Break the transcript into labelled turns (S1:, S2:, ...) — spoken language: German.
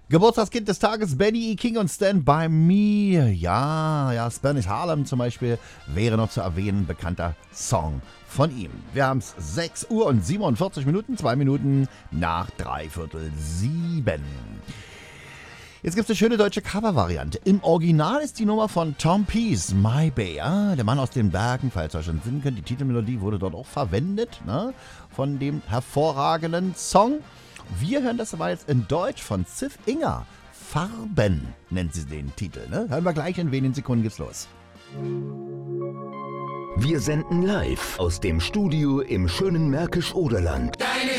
S1: Geburtstagskind des Tages, Benny E. King und Stand By Me. Ja, Spanish Harlem zum Beispiel wäre noch zu erwähnen, bekannter Song von ihm. Wir haben es 6 Uhr und 47 Minuten, 2 Minuten nach 6:45. Jetzt gibt es eine schöne deutsche Cover-Variante. Im Original ist die Nummer von Tom Peace, My Bay. Ja, der Mann aus den Bergen, falls ihr euch entsinnen könnt. Die Titelmelodie wurde dort auch verwendet, ne, von dem hervorragenden Song. Wir hören das aber jetzt in Deutsch von Ziff Inger. Farben nennt sie den Titel. Ne? Hören wir gleich, in wenigen Sekunden geht's los.
S2: Wir senden live aus dem Studio im schönen Märkisch-Oderland.